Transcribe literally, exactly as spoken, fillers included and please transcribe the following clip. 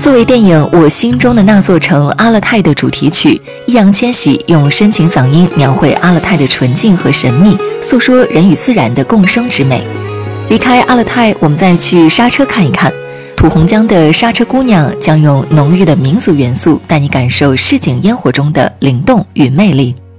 作为电影《我心中的那座城》阿勒泰的主题曲，易烊千玺用深情嗓音描绘阿勒泰的纯净和神秘，诉说人与自然的共生之美。离开阿勒泰，我们再去沙车看一看。土洪江的沙车姑娘将用浓郁的民俗元素带你感受市井烟火中的灵动与魅力。